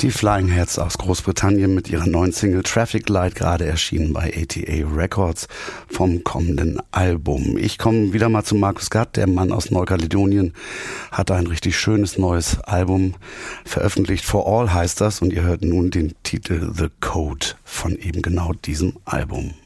Die Flying Heads aus Großbritannien mit ihrer neuen Single Traffic Light, gerade erschienen bei ATA Records vom kommenden Album. Ich komme wieder mal zu Markus Gatt, der Mann aus Neukaledonien, hat ein richtig schönes neues Album veröffentlicht. For All heißt das, und ihr hört nun den Titel The Code von eben genau diesem Album.